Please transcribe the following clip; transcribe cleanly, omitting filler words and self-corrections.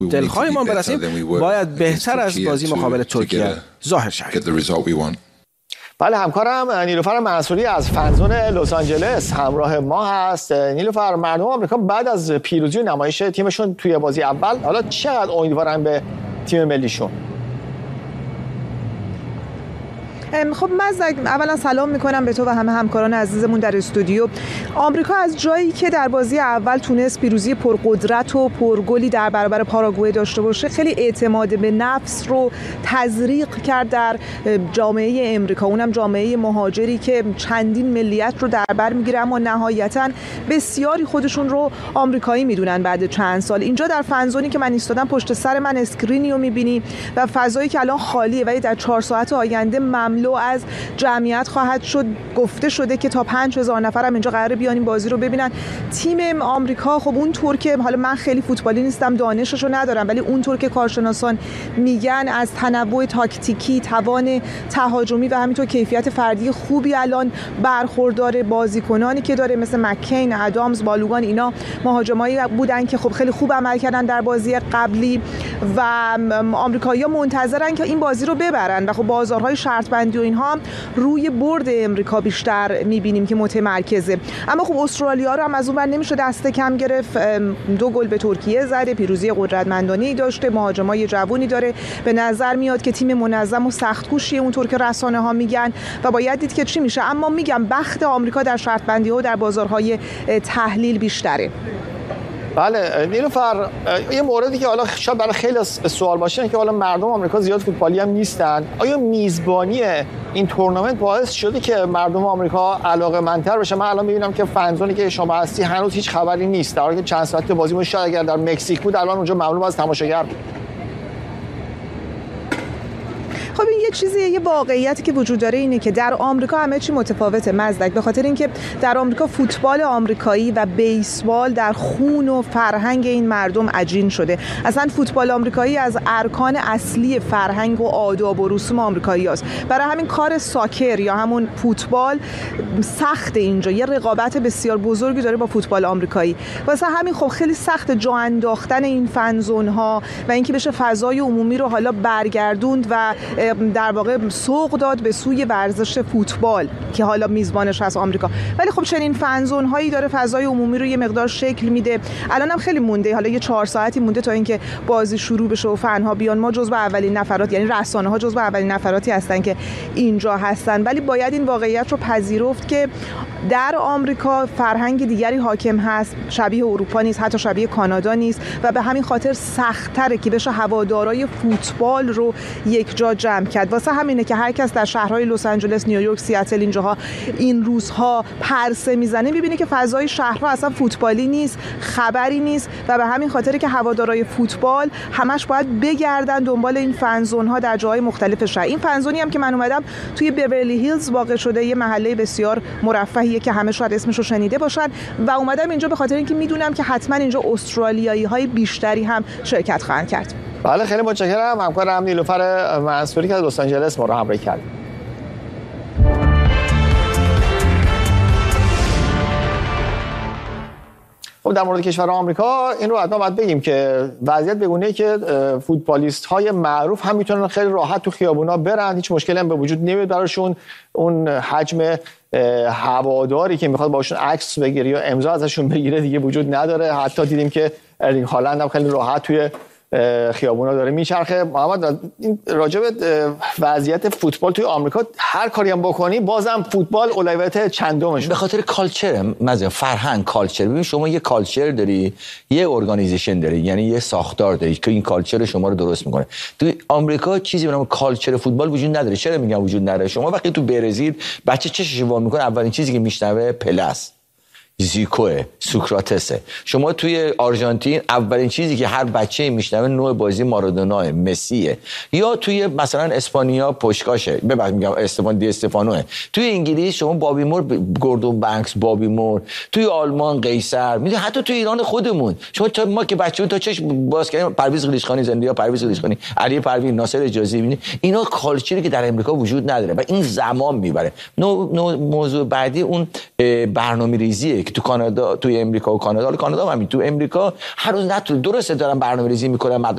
دلخواهی ما برسیم باید بهتر از بازی مقابل ترکیه ظاهر شویم. بله، همکارم نیلوفر منصوری از فنزون لس آنجلس همراه ما هست. نیلوفر، مردم آمریکا بعد از پیروزی و نمایش تیمشون توی بازی اول حالا چقدر امیدوارن به تیم ملیشون؟ خب مزدک، اولا سلام میکنم به تو و همه همکاران عزیزمون در استودیو. آمریکا از جایی که در بازی اول تونست پیروزی پرقدرت و پرگلی در برابر پاراگوئه داشته باشه، خیلی اعتماد به نفس رو تزریق کرد در جامعه امریکا، اونم جامعه مهاجری که چندین ملیت رو در بر میگیره، اما نهایتاً بسیاری خودشون رو آمریکایی میدونن بعد چند سال. اینجا در فنزونی که من ایستادم پشت سر من اسکرینی رو میبینی و فضایی که الان خالیه و در 4 ساعت آینده مملو از جمعیت خواهد شد. گفته شده که تا 5000 نفر هم اینجا قراره بیان این بازی رو ببینن. تیم آمریکا خب اونطور که حالا من خیلی فوتبالی نیستم، دانششو ندارم، ولی اونطور که کارشناسان میگن از تنوع تاکتیکی، توان تهاجمی و همینطور کیفیت فردی خوبی الان برخوردار. بازیکنانی که داره مثل مکین، ادامز، بالوگان، اینا مهاجمایی بودن که خب خیلی خوب عمل کردن در بازی قبلی و آمریکایی‌ها منتظرن که این بازی رو ببرن و خب بازارهای شرط بندی و اینها روی برد امریکا بیشتر میبینیم که متمرکزه. اما خب استرالیا رو هم از اون ور نمیشه دست کم گرفت. 2 گل به ترکیه زده، پیروزی قدرتمندانه‌ای داشته، مهاجمای جوونی داره. به نظر میاد که تیم منظم و سخت‌کوشیه اونطور که رسانه‌ها میگن و باید دید که چی میشه. اما میگم بخت آمریکا در شرط بندی‌ها و در بازارهای تحلیل بیشتره. بله نیلوفر، یه موردی که حالا شاید برای خیلی سوال باشه اینه که حالا مردم آمریکا زیاد فوتبالی هم نیستن. آیا میزبانی این تورنمنت باعث شده که مردم آمریکا علاقه‌مندتر بشن؟ من الان می‌بینم که فنزونی که شما هستی هنوز هیچ خبری نیست، در حالی که چند ساعت بازی شاید اگر در مکزیک بود الان اونجا مملو از تماشاگر بود. خب این یه چیزیه، یه واقعیتی که وجود داره اینه که در آمریکا همه چی متفاوته مزدک، به خاطر اینکه در آمریکا فوتبال آمریکایی و بیسبال در خون و فرهنگ این مردم عجین شده. اصلا فوتبال آمریکایی از ارکان اصلی فرهنگ و آداب و رسوم آمریکایی‌هاست. برای همین کار ساکر یا همون فوتبال سخت، اینجا یه رقابت بسیار بزرگی داره با فوتبال آمریکایی. واسه همین خب خیلی سخت جا انداختن این فنزون‌ها و اینکه بشه فضای عمومی رو حالا برگردوند و در واقع سوق داد به سوی ورزش فوتبال که حالا میزبانش هست آمریکا. ولی خب چنین فنزون هایی داره فضای عمومی رو یه مقدار شکل میده. الان هم خیلی مونده، حالا یه 4 ساعتی مونده تا اینکه بازی شروع بشه و فنها بیان. ما جزو اولین نفرات، یعنی رسانه ها جزو اولین نفراتی هستن که اینجا هستن، ولی باید این واقعیت رو پذیرفت که در آمریکا فرهنگ دیگری حاکم هست، شبیه اروپا نیست، حتی شبیه کانادا نیست و به همین خاطر سخت‌تره که بشه هوادارای فوتبال رو یک جا جمع کرد. واسه همینه که هر کس در شهرهای لس آنجلس، نیویورک، سیاتل اینجاها این روزها پرسه میزنه میبینه که فضای شهرها اصلا فوتبالی نیست، خبری نیست و به همین خاطره که هوادارای فوتبال همش باید بگردن دنبال این فنزون‌ها در جاهای مختلف شهر. این فنزونی هم که من اومدم توی بیورلی هیلز واقع شده، یه محله بسیار مرفهیه که همه شاید اسمش رو شنیده باشن و اومدم اینجا به خاطر اینکه میدونم که حتما اینجا استرالیایی‌های بیشتری هم شرکت خواهند کرد. بله خیلی متشکرم. همکارم نیلوفر منصوری که از لس آنجلس ما رو همراهی کرد. خب در مورد کشور آمریکا این رو حتما باید بگیم که وضعیت بگونه که فوتبالیست‌های معروف هم میتونن خیلی راحت تو خیابونا برن، هیچ مشکلی هم به وجود نمیاد براشون. اون حجم هواداری که میخواد باشون عکس بگیره یا امضا ازشون بگیره دیگه وجود نداره. حتی دیدیم که ارلینگ هالند هم خیلی راحت توی خیابونا داره میچرخه. محمد، این راجع به وضعیت فوتبال توی آمریکا هر کاری هم بکنی بازم فوتبال اولویت چندمشه، به خاطر کالچر، مثلا فرهنگ، کالچر. ببین شما یه کالچر داری، یه ارگانیزیشن داری، یعنی یه ساختار داری که این کالچر شما رو درست میکنه. توی آمریکا چیزی به نام کالچر فوتبال وجود نداره. چرا میگم وجود نداره؟ شما وقتی تو برزیل بچه چشش وا میکنه اولین چیزی که میشنوه پلاس، زیکوه، سوکراتسه. شما توی آرژانتین اولین چیزی که هر بچه میشنوه نوع بازی مارادونا، مسیه. یا توی مثلا اسپانیا پوشکاشه، میگم دی استفانوه. توی انگلیس شما بابی مور، گوردون بانکس، بابی مور. توی آلمان قیصر. میدونی حتی توی ایران خودمون شما ما که بچه‌ها تا چشم باز کردیم پرویز قلیچخانی، زندیا پرویز قلیچخانی، علی پروین، ناصر اجازی، میبینی اینا کالچری که در امریکا وجود نداره و این زمان میبره. موضوع بعدی اون برنامه‌ریزیه که تو کانادا، توی امریکا و کانادا، کانادا هم همین، تو امریکا هر روز درسته دارن برنامه‌ریزی میکنن،